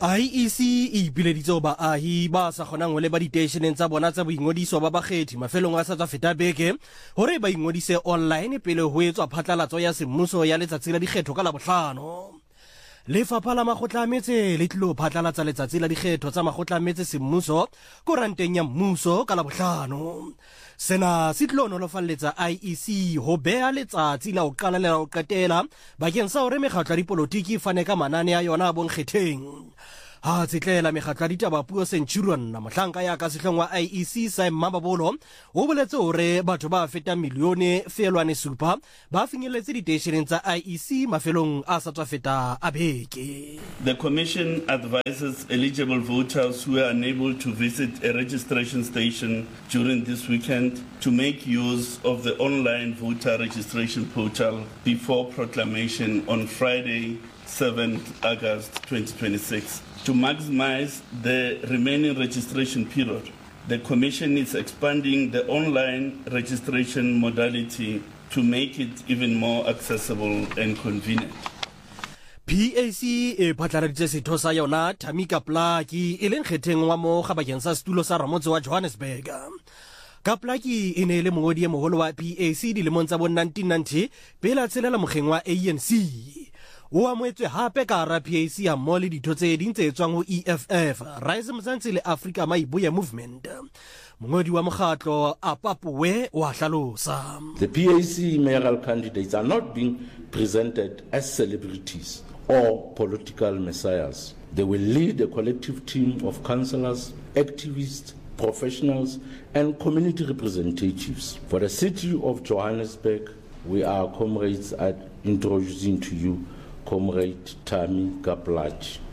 IEC e ipileditse baahi ba sa kgonang ho leba diteisheneng tsa bona tsa boingodiso ba bakgethi mafelong a sa tswa feta beke hore ba ingodise online pele ho etswa phatlalatso ya semmuso ya letsatsi la dikgetho ka Labohlano. Lefapha la Makgotla a Metse le tlilo phatlalatsa letsatsi la dikgetho tsa Makgotla a Metse semmuso koranteng ya mmuso ka Labohlano. Sena se tlo nolofaletsa IEC ho beha letsatsi la ho qala le la ho qetela bakeng sa hore mekgatlo ya dipolotiki fane ka manane a yona a bonkgetheng. Ha tsetlela mekgatlo ya ditabapuo Centurion na mohlanka ya ka sehlong wa IEC Simon Mababolo o boletse hore batho ba feta milione felwane supa ba finyelletse diteisheneng tsa IEC mafelong a sa tswa feta a beke. The Commission advises eligible voters who are unable to visit a registration station during this weekend to make use of the online voter registration portal before proclamation on Friday, 7th August 2026. To maximize the remaining registration period, the Commission is expanding the online registration modality to make it even more accessible and convenient. PAC e phatlaladitse setho sa yona Tamika Plaki e leng kgetheng wa mo ga bakeng sa setulo sa Ramotse wa Johannesburg. Ka Plaki e ne le mongodi e moholo wa PAC dilemong tsa bo 1990 pele a tshelela mokgeng wa ANC. O amoetswe hape ka hara PAC ya mmoho le ditho tse ding tse tswang ho EFF, Rise Mzansi le Africa Maibuya Movement. Mongodi wa mokgatlo a Papuwe wa hlalosa. The PAC mayoral candidates are not being presented as celebrities or political messiahs. They will lead a collective team of councillors, activists, professionals and community representatives. For the city of Johannesburg, we are comrades at introducing to you Comrade Tamika Plaki.